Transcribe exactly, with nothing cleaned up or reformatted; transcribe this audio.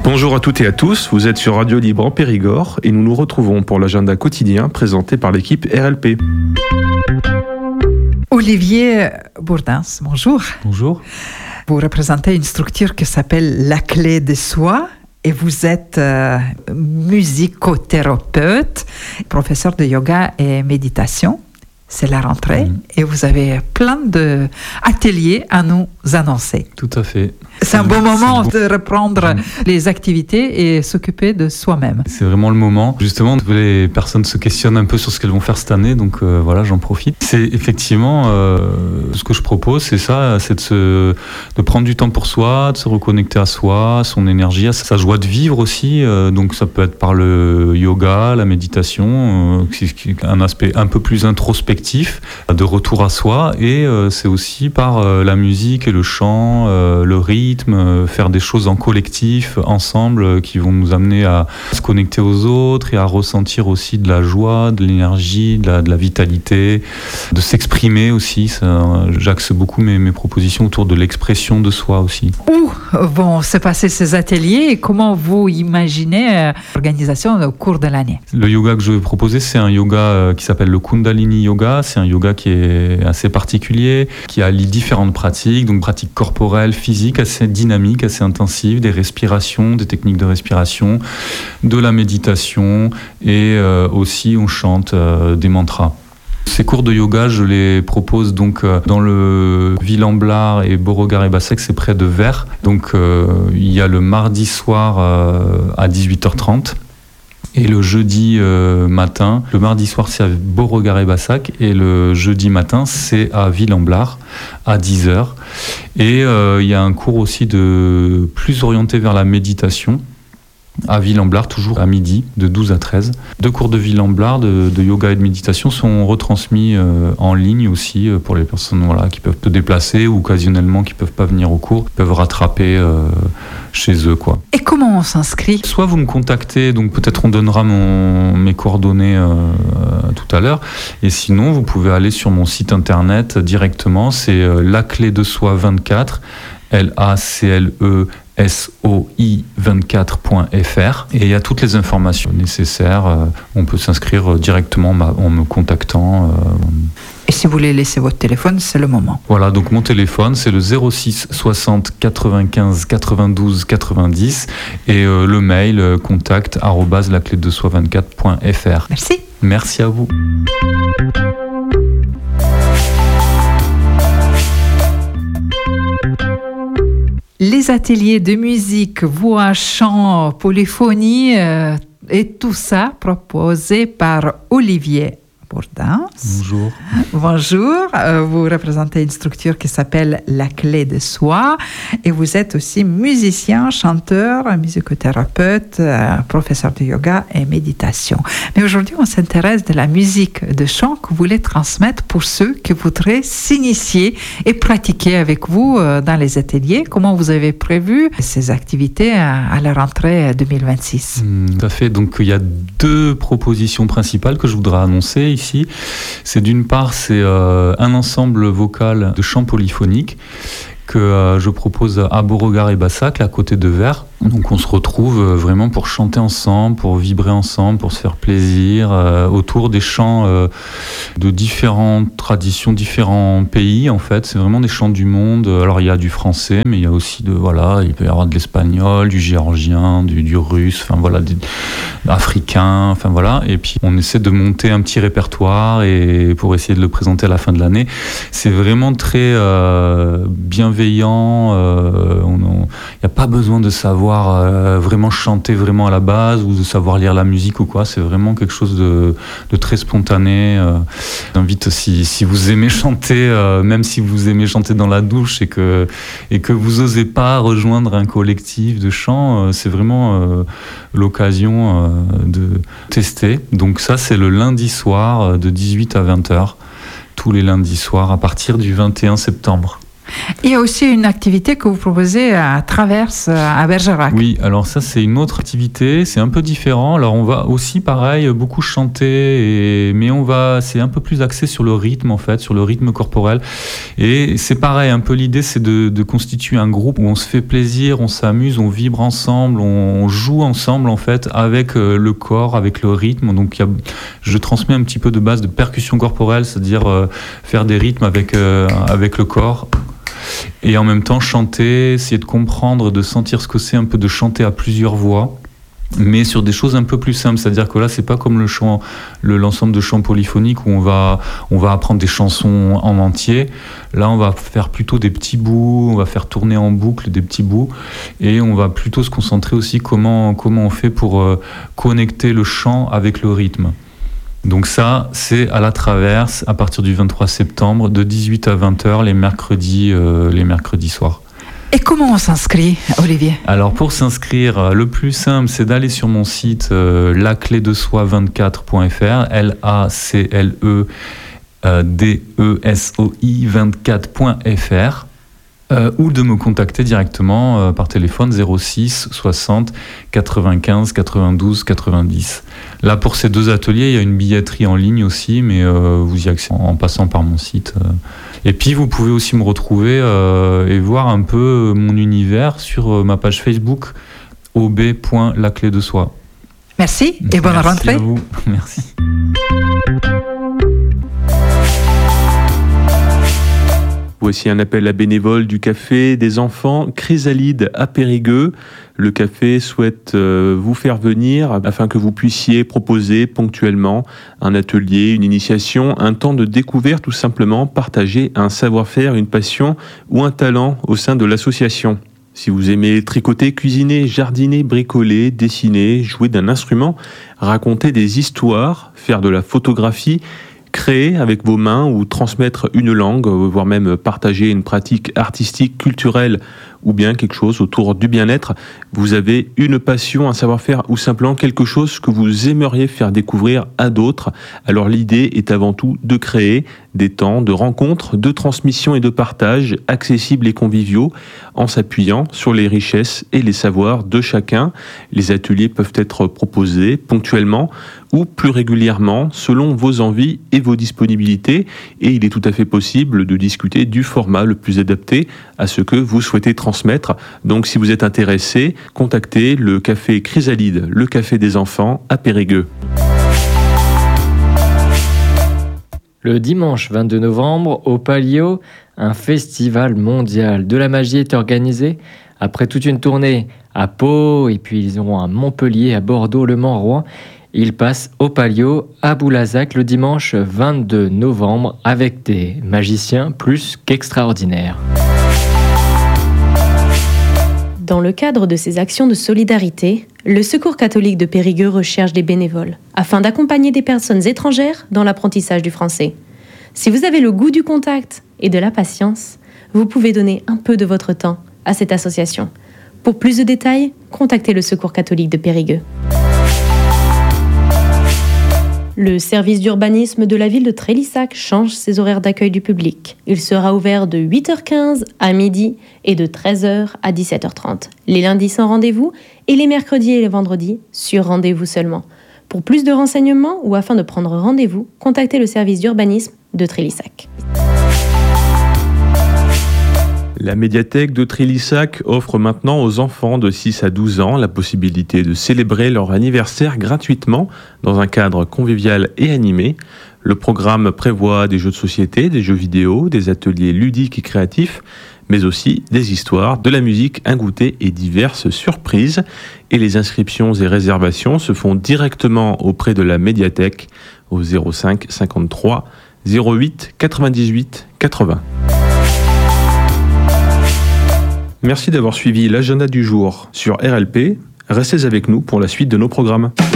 Bonjour à toutes et à tous, vous êtes sur Radio Libre en Périgord et nous nous retrouvons pour l'agenda quotidien présenté par l'équipe R L P. Olivier Bourdins, bonjour. Bonjour. Vous représentez une structure qui s'appelle La Clé de Soi et vous êtes euh, musicothérapeute, professeur de yoga et méditation. C'est la rentrée mmh. et vous avez plein d'ateliers à nous annoncer. Tout à fait. C'est un bon moment de reprendre mmh. les activités et s'occuper de soi-même. C'est vraiment le moment. Justement, les personnes se questionnent un peu sur ce qu'elles vont faire cette année, donc euh, voilà, j'en profite. C'est effectivement euh, ce que je propose, c'est ça, c'est de, se, de prendre du temps pour soi, de se reconnecter à soi, à son énergie, à sa joie de vivre aussi. Euh, donc ça peut être par le yoga, la méditation, euh, un aspect un peu plus introspectif, de retour à soi, et euh, c'est aussi par euh, la musique et le chant, euh, le rythme, euh, faire des choses en collectif, ensemble, euh, qui vont nous amener à se connecter aux autres et à ressentir aussi de la joie, de l'énergie, de la, de la vitalité, de s'exprimer aussi. Ça, j'axe beaucoup mes, mes propositions autour de l'expression de soi aussi. Où vont se passer ces ateliers et comment vous imaginez l'organisation au cours de l'année? Le yoga que je vais proposer, c'est un yoga qui s'appelle le Kundalini Yoga. C'est un yoga qui est assez particulier, qui allie différentes pratiques, donc pratiques corporelles, physiques, assez dynamiques, assez intensives, des respirations, des techniques de respiration, de la méditation, et euh, aussi on chante euh, des mantras. Ces cours de yoga, je les propose donc dans le Vill-en-Blar et Beauregard et Bassec, c'est près de Vers. Donc euh, il y a le mardi soir euh, à dix-huit heures trente. Et le jeudi euh, matin, le mardi soir c'est à Beauregard et Bassac, et le jeudi matin c'est à Vill-en-Blar à dix heures. Et euh, il y a un cours aussi de plus orienté vers la méditation à Vill-en-Blar, toujours à midi, de douze à treize. Deux cours de Vill-en-Blar, de, de yoga et de méditation, sont retransmis euh, en ligne aussi euh, pour les personnes voilà, qui peuvent se déplacer ou occasionnellement qui ne peuvent pas venir au cours, peuvent rattraper euh, chez eux, quoi. Et comment on s'inscrit? Soit vous me contactez, donc peut-être on donnera mon, mes coordonnées euh, euh, tout à l'heure, et sinon vous pouvez aller sur mon site internet directement, c'est euh, la clé de soi vingt-quatre, L A C L E S O I vingt-quatre point F R, et il y a toutes les informations nécessaires. Euh, on peut s'inscrire directement en me contactant. Euh, Et si vous voulez laisser votre téléphone, c'est le moment. Voilà, donc mon téléphone, c'est le zéro six soixante quatre-vingt-quinze quatre-vingt-douze quatre-vingt-dix, et euh, le mail euh, contact arobase la clé de soi vingt-quatre point F R. Merci. Merci à vous. Les ateliers de musique, voix, chant, polyphonie euh, et tout ça proposé par Olivier Bourdins. Bonjour. Bonjour, euh, vous représentez une structure qui s'appelle La Clé de Soi et vous êtes aussi musicien, chanteur, musicothérapeute, euh, professeur de yoga et méditation. Mais aujourd'hui, on s'intéresse de la musique de chant que vous voulez transmettre pour ceux qui voudraient s'initier et pratiquer avec vous euh, dans les ateliers. Comment vous avez prévu ces activités à, à la rentrée deux mille vingt-six? Mmh, tout à fait. Donc, il y a deux propositions principales que je voudrais annoncer ici. C'est d'une part, c'est euh, un ensemble vocal de chant polyphonique que euh, je propose à Beauregard et Bassac, à côté de Vers. Donc on se retrouve euh, vraiment pour chanter ensemble, pour vibrer ensemble, pour se faire plaisir, euh, autour des chants euh, de différentes traditions, différents pays en fait. C'est vraiment des chants du monde. Alors il y a du français, mais il y a aussi de, voilà, il peut y avoir de l'espagnol, du géorgien, du, du russe, enfin voilà, des africains, enfin voilà. Et puis on essaie de monter un petit répertoire et pour essayer de le présenter à la fin de l'année. C'est vraiment très euh, bienveillant. Euh, il n'y a pas besoin de savoir euh, vraiment chanter vraiment à la base ou de savoir lire la musique ou quoi. C'est vraiment quelque chose de, de très spontané. Euh, j'invite, si, si vous aimez chanter, euh, même si vous aimez chanter dans la douche et que, et que vous n'osez pas rejoindre un collectif de chant, euh, c'est vraiment euh, l'occasion euh, de tester. Donc ça, c'est le lundi soir de dix-huit à vingt heures, tous les lundis soirs à partir du vingt et un septembre. Il y a aussi une activité que vous proposez à Traverse, à Bergerac. Oui, alors ça c'est une autre activité, c'est un peu différent. Alors on va aussi pareil beaucoup chanter, et... mais on va, c'est un peu plus axé sur le rythme en fait, sur le rythme corporel. Et c'est pareil, un peu l'idée c'est de, de constituer un groupe où on se fait plaisir, on s'amuse, on vibre ensemble, on joue ensemble en fait avec le corps, avec le rythme. Donc il y a, je transmets un petit peu de base de percussion corporelle, c'est-à-dire euh, faire des rythmes avec, euh, avec le corps. Et en même temps chanter, essayer de comprendre, de sentir ce que c'est un peu de chanter à plusieurs voix, mais sur des choses un peu plus simples. C'est-à-dire que là, c'est pas comme le chant, le, l'ensemble de chants polyphoniques où on va, on va apprendre des chansons en entier. Là, on va faire plutôt des petits bouts, on va faire tourner en boucle des petits bouts, et on va plutôt se concentrer aussi comment, comment on fait pour euh, connecter le chant avec le rythme. Donc ça, c'est à la Traverse à partir du vingt-trois septembre de dix-huit à vingt heures les mercredis, euh, les mercredis soirs. Et comment on s'inscrit, Olivier ? Alors pour s'inscrire, le plus simple, c'est d'aller sur mon site euh, la clé de soi vingt-quatre point f r, L A C L E D E S O I vingt-quatre point f r. Euh, ou de me contacter directement euh, par téléphone zéro six soixante quatre-vingt-quinze quatre-vingt-douze quatre-vingt-dix. Là, pour ces deux ateliers, il y a une billetterie en ligne aussi, mais euh, vous y accédez en passant par mon site. Euh. Et puis, vous pouvez aussi me retrouver euh, et voir un peu mon univers sur euh, ma page Facebook o b point la clé de soi. Merci et bonne Merci rentrée. À vous. Merci. Voici un appel à bénévoles du Café des enfants Chrysalide à Périgueux. Le café souhaite euh, vous faire venir afin que vous puissiez proposer ponctuellement un atelier, une initiation, un temps de découverte ou simplement partager un savoir-faire, une passion ou un talent au sein de l'association. Si vous aimez tricoter, cuisiner, jardiner, bricoler, dessiner, jouer d'un instrument, raconter des histoires, faire de la photographie, créer avec vos mains ou transmettre une langue, voire même partager une pratique artistique, culturelle ou bien quelque chose autour du bien-être, vous avez une passion, un savoir-faire ou simplement quelque chose que vous aimeriez faire découvrir à d'autres. Alors l'idée est avant tout de créer des temps de rencontres, de transmission et de partage accessibles et conviviaux en s'appuyant sur les richesses et les savoirs de chacun. Les ateliers peuvent être proposés ponctuellement ou plus régulièrement selon vos envies et vos disponibilités, et il est tout à fait possible de discuter du format le plus adapté à ce que vous souhaitez transmettre. Donc si vous êtes intéressé, contactez le Café Chrysalide, le café des enfants à Périgueux. Le dimanche vingt-deux novembre, au Palio, un festival mondial de la magie est organisé. Après toute une tournée à Pau, et puis ils auront à Montpellier, à Bordeaux, Le Mans, Rouen. Ils passent au Palio à Boulazac le dimanche vingt-deux novembre avec des magiciens plus qu'extraordinaires. Dans le cadre de ces actions de solidarité, le Secours catholique de Périgueux recherche des bénévoles afin d'accompagner des personnes étrangères dans l'apprentissage du français. Si vous avez le goût du contact et de la patience, vous pouvez donner un peu de votre temps à cette association. Pour plus de détails, contactez le Secours catholique de Périgueux. Le service d'urbanisme de la ville de Trélissac change ses horaires d'accueil du public. Il sera ouvert de huit heures quinze à midi et de treize heures à dix-sept heures trente. Les lundis sans rendez-vous et les mercredis et les vendredis sur rendez-vous seulement. Pour plus de renseignements ou afin de prendre rendez-vous, contactez le service d'urbanisme de Trélissac. La médiathèque de Trélissac offre maintenant aux enfants de six à douze ans la possibilité de célébrer leur anniversaire gratuitement dans un cadre convivial et animé. Le programme prévoit des jeux de société, des jeux vidéo, des ateliers ludiques et créatifs, mais aussi des histoires, de la musique, un goûter et diverses surprises. Et les inscriptions et réservations se font directement auprès de la médiathèque au zéro cinq cinquante-trois zéro huit quatre-vingt-dix-huit quatre-vingts. Merci d'avoir suivi l'agenda du jour sur R L P. Restez avec nous pour la suite de nos programmes.